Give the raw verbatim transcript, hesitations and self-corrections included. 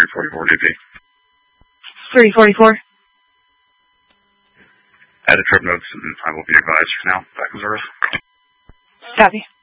three forty-four D P. three forty-four. Add a trip notes and I will be advised for now. Back in service. Copy.